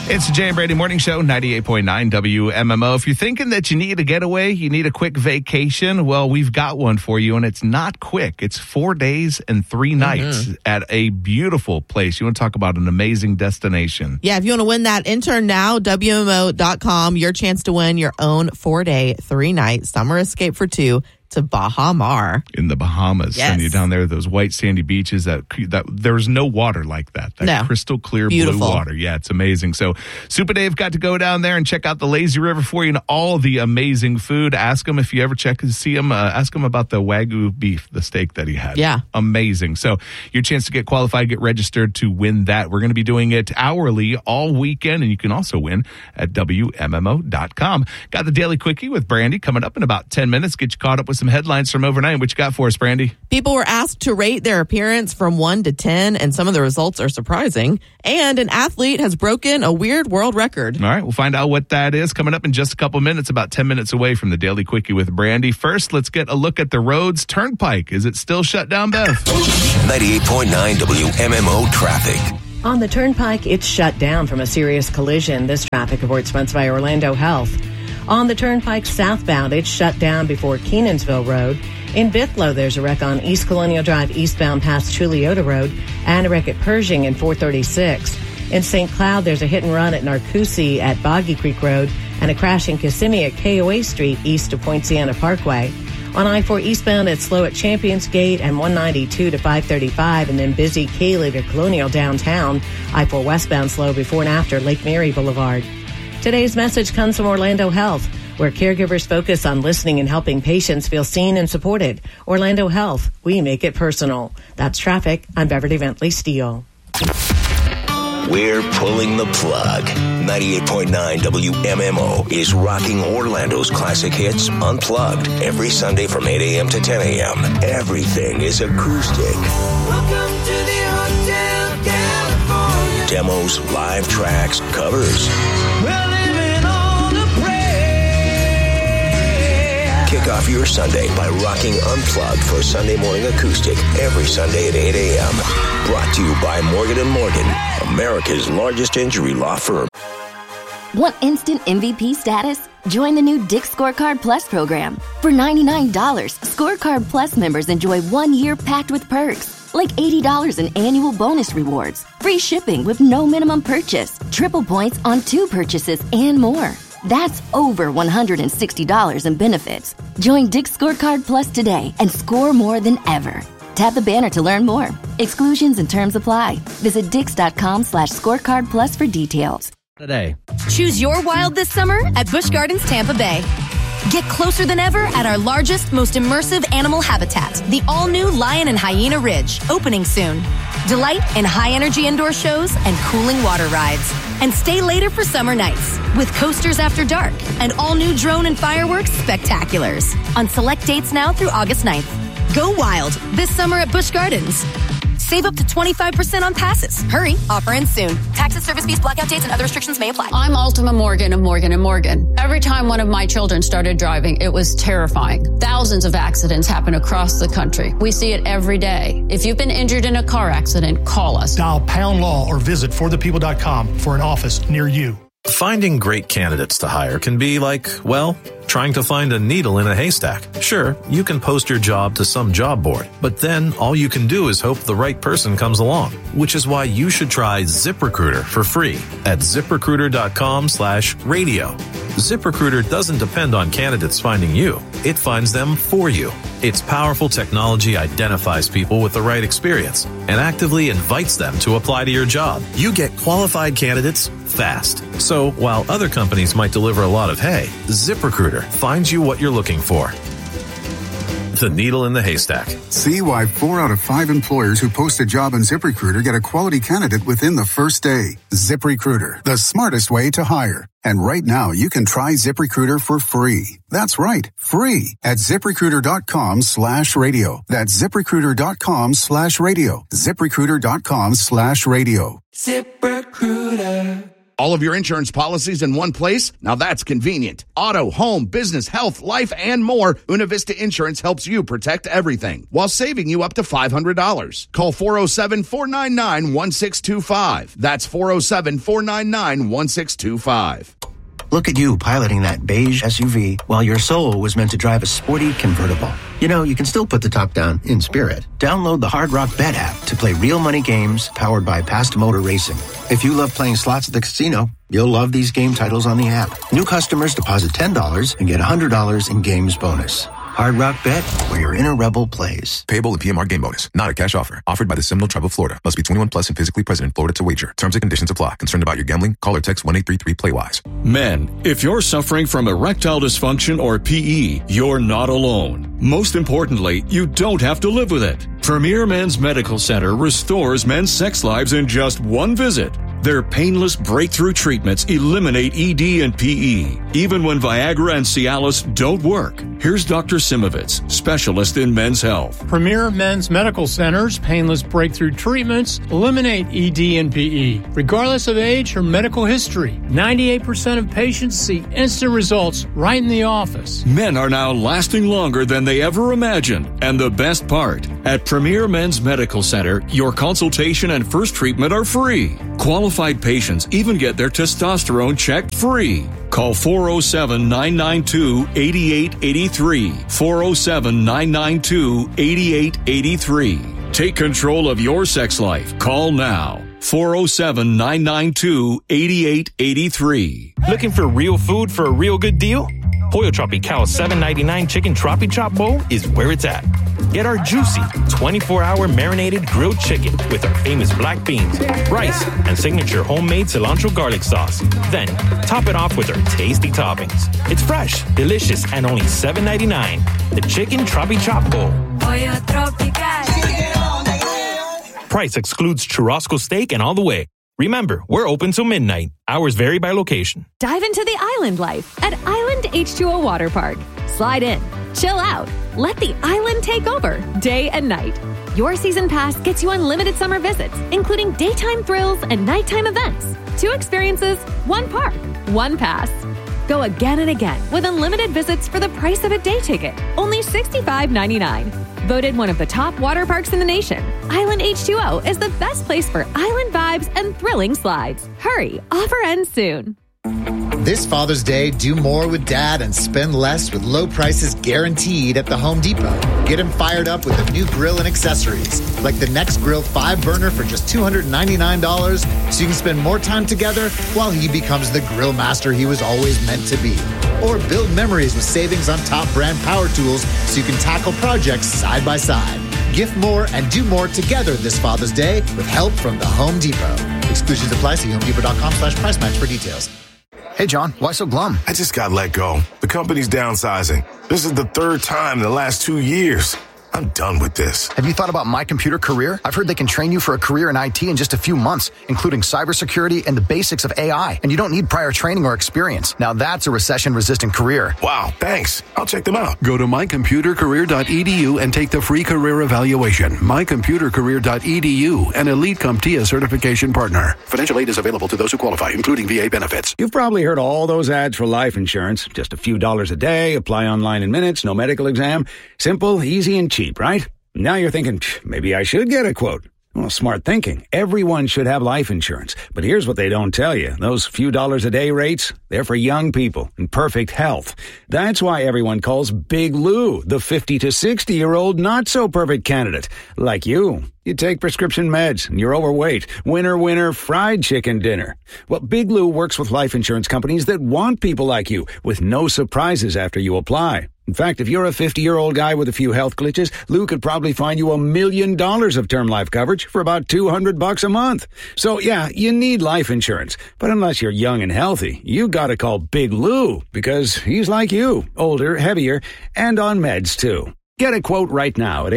It's the Jay and Brady Morning Show, 98.9 WMMO. If you're thinking that you need a getaway, you need a quick vacation, well, we've got one for you, and it's not quick. It's 4 days and 3 nights at a beautiful place. You want to talk about an amazing destination. Yeah, if you want to win that, enter now, WMMO.com, your chance to win your own 4-day, 3-night summer escape for 2 to Baha Mar. In the Bahamas. Yes. And you're down there, those white sandy beaches that there's no water like that. That crystal clear Beautiful blue water. Yeah, it's amazing. So Super Dave got to go down there and check out the lazy river for you and all the amazing food. Ask him if you ever see him, ask him about the Wagyu beef, the steak that he had. Yeah. Amazing. So your chance to get qualified, get registered to win that. We're going to be doing it hourly all weekend, and you can also win at WMMO.com. Got the Daily Quickie with Brandy coming up in about 10 minutes. Get you caught up with some headlines from overnight. What you got for us, Brandy? People were asked to rate their appearance from 1 to 10, and some of the results are surprising. And an athlete has broken a weird world record. All right, we'll find out what that is coming up in just a couple minutes, about 10 minutes away from the Daily Quickie with Brandy. First, let's get a look at the roads. Turnpike, is it still shut down, Bev? 98.9 WMMO traffic. On the Turnpike, it's shut down from a serious collision. This traffic report sponsored by Orlando Health. On the Turnpike southbound, it's shut down before Kenansville Road. In Bithlo, there's a wreck on East Colonial Drive eastbound past Chuliota Road and a wreck at Pershing in 436. In St. Cloud, there's a hit and run at Narcoossee at Boggy Creek Road and a crash in Kissimmee at KOA Street east of Point Siena Parkway. On I-4 eastbound, it's slow at Champions Gate and 192 to 535, and then busy Cayley to Colonial downtown. I-4 westbound slow before and after Lake Mary Boulevard. Today's message comes from Orlando Health, where caregivers focus on listening and helping patients feel seen and supported. Orlando Health, we make it personal. That's traffic. I'm Beverly Bentley Steele. We're pulling the plug. 98.9 WMMO is rocking Orlando's classic hits unplugged every Sunday from 8 a.m. to 10 a.m. Everything is acoustic. Welcome to the Hotel California. Demos, live tracks, covers. We're living on a prayer. Kick off your Sunday by rocking Unplugged for Sunday morning acoustic every Sunday at 8 a.m. Brought to you by Morgan & Morgan, America's largest injury law firm. Want instant MVP status? Join the new Dick's Scorecard Plus program. For $99, Scorecard Plus members enjoy 1 year packed with perks, like $80 in annual bonus rewards, free shipping with no minimum purchase, triple points on 2 purchases, and more. That's over $160 in benefits. Join Dick's Scorecard Plus today and score more than ever. Tap the banner to learn more. Exclusions and terms apply. Visit Dix.com/scorecard plus for details. Today. Choose your wild this summer at Busch Gardens Tampa Bay. Get closer than ever at our largest, most immersive animal habitat, the all-new Lion and Hyena Ridge, opening soon. Delight in high-energy indoor shows and cooling water rides. And stay later for summer nights with coasters after dark and all-new drone and fireworks spectaculars on select dates now through August 9th. Go wild this summer at Busch Gardens. Save up to 25% on passes. Hurry, offer ends soon. Taxes, service fees, blackout dates, and other restrictions may apply. I'm Ultima Morgan of Morgan & Morgan. Every time one of my children started driving, it was terrifying. Thousands of accidents happen across the country. We see it every day. If you've been injured in a car accident, call us. Dial # law or visit forthepeople.com for an office near you. Finding great candidates to hire can be like, well, trying to find a needle in a haystack. Sure, you can post your job to some job board, but then all you can do is hope the right person comes along, which is why you should try ZipRecruiter for free at ZipRecruiter.com/radio. ZipRecruiter doesn't depend on candidates finding you. It finds them for you. Its powerful technology identifies people with the right experience and actively invites them to apply to your job. You get qualified candidates fast. So while other companies might deliver a lot of hay, ZipRecruiter finds you what you're looking for. The needle in the haystack. See why 4 out of 5 employers who post a job on ZipRecruiter get a quality candidate within the first day. ZipRecruiter, the smartest way to hire. And right now, you can try ZipRecruiter for free. That's right, free at ZipRecruiter.com/radio. That's ZipRecruiter.com/radio. ZipRecruiter.com/radio. ZipRecruiter. All of your insurance policies in one place? Now that's convenient. Auto, home, business, health, life, and more. Una Vista Insurance helps you protect everything while saving you up to $500. Call 407-499-1625. That's 407-499-1625. Look at you piloting that beige SUV while your soul was meant to drive a sporty convertible. You know, you can still put the top down in spirit. Download the Hard Rock Bet app to play real money games powered by Past Motor Racing. If you love playing slots at the casino, you'll love these game titles on the app. New customers deposit $10 and get $100 in games bonus. Hard Rock Bet, where your inner rebel plays. Payable in PMR game bonus. Not a cash offer. Offered by the Seminole Tribe of Florida. Must be 21 plus and physically present in Florida to wager. Terms and conditions apply. Concerned about your gambling? Call or text 1-833-PLAY-WISE. Men, if you're suffering from erectile dysfunction or PE, you're not alone. Most importantly, you don't have to live with it. Premier Men's Medical Center restores men's sex lives in just one visit. Their painless breakthrough treatments eliminate ED and PE, even when Viagra and Cialis don't work. Here's Dr. Simovitz, specialist in men's health. Premier Men's Medical Center's painless breakthrough treatments eliminate ED and PE, regardless of age or medical history. 98% of patients see instant results right in the office. Men are now lasting longer than they ever imagined. And the best part, at Premier Men's Medical Center, your consultation and first treatment are free. Qualified patients even get their testosterone checked free. Call 407-992-8883. 407-992-8883. Take control of your sex life. Call now. 407-992-8883. Looking for real food for a real good deal? Pollo Tropical $7.99 Chicken Tropi Chop Bowl is where it's at. Get our juicy 24-hour marinated grilled chicken with our famous black beans, rice, and signature homemade cilantro garlic sauce. Then, top it off with our tasty toppings. It's fresh, delicious, and only $7.99. The Chicken Tropi Chop Bowl. Pollo Tropical. Price excludes churrasco steak and all the way. Remember, we're open till midnight. Hours vary by location. Dive into the island life at Island H2O Water Park. Slide in, chill out, let the island take over day and night. Your season pass gets you unlimited summer visits, including daytime thrills and nighttime events. 2 experiences, 1 park, 1 pass. Go again and again with unlimited visits for the price of a day ticket, only $65.99. Voted one of the top water parks in the nation, Island H2O is the best place for island vibes and thrilling slides. Hurry, offer ends soon. This Father's Day, do more with Dad and spend less with low prices guaranteed at the Home Depot. Get him fired up with a new grill and accessories, like the Next Grill 5-burner for just $299, so you can spend more time together while he becomes the grill master he was always meant to be. Or build memories with savings on top brand power tools so you can tackle projects side by side. Gift more and do more together this Father's Day with help from the Home Depot. Exclusions apply. See HomeDepot.com/price match for details. Hey, John, why so glum? I just got let go. The company's downsizing. This is the 3rd time in the last 2 years. I'm done with this. Have you thought about My Computer Career? I've heard they can train you for a career in IT in just a few months, including cybersecurity and the basics of AI. And you don't need prior training or experience. Now that's a recession-resistant career. Wow, thanks. I'll check them out. Go to mycomputercareer.edu and take the free career evaluation. mycomputercareer.edu, an Elite CompTIA certification partner. Financial aid is available to those who qualify, including VA benefits. You've probably heard all those ads for life insurance. Just a few dollars a day, apply online in minutes, no medical exam. Simple, easy, and cheap, right? Now you're thinking, maybe I should get a quote. Well, smart thinking. Everyone should have life insurance. But here's what they don't tell you. Those few dollars a day rates, they're for young people in perfect health. That's why everyone calls Big Lou the 50 to 60-year-old not-so-perfect candidate. Like you. You take prescription meds and you're overweight. Winner, winner, fried chicken dinner. Well, Big Lou works with life insurance companies that want people like you with no surprises after you apply. In fact, if you're a 50-year-old guy with a few health glitches, Lou could probably find you $1 million of term life coverage for about $200 a month. So yeah, you need life insurance. But unless you're young and healthy, you gotta call Big Lou because he's like you, older, heavier, and on meds too. Get a quote right now at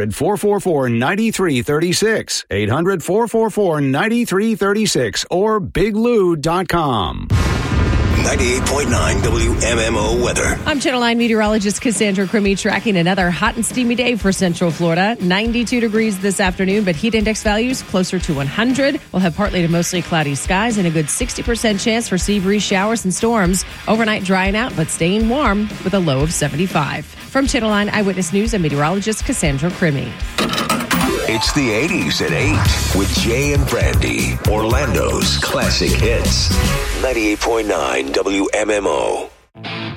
800-444-9336, 800-444-9336, or biglou.com. 98.9 WMMO weather. I'm Channel 9 meteorologist Cassandra Crimmy tracking another hot and steamy day for Central Florida. 92 degrees this afternoon, but heat index values closer to 100. We'll have partly to mostly cloudy skies and a good 60% chance for sea breeze showers and storms. Overnight drying out, but staying warm with a low of 75. From Channel 9 Eyewitness News, I'm meteorologist Cassandra Crimmy. It's the 80s at 8 with Jay and Brandy, Orlando's classic hits. 98.9 WMMO.